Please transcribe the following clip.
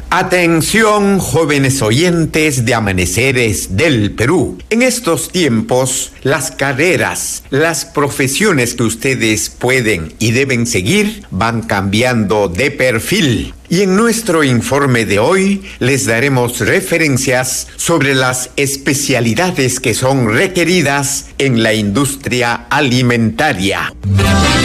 Atención, jóvenes oyentes de Amaneceres del Perú. En estos tiempos, las carreras, las profesiones que ustedes pueden y deben seguir van cambiando de perfil. Y en nuestro informe de hoy les daremos referencias sobre las especialidades que son requeridas en la industria alimentaria.